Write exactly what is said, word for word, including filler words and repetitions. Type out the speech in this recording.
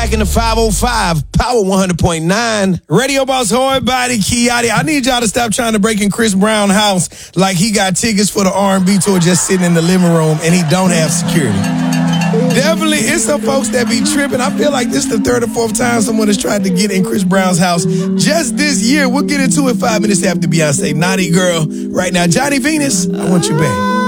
back in the five oh five, Power one hundred point nine. Radio Boss Hard Body Kiati. I need y'all to stop trying to break in Chris Brown's house like he got tickets for the R and B tour just sitting in the living room and he don't have security. Definitely, it's some folks that be tripping. I feel like this is the third or fourth time someone has tried to get in Chris Brown's house just this year. We'll get into it five minutes after Beyonce. Naughty Girl. Right now, Johnny Venus, I want you back.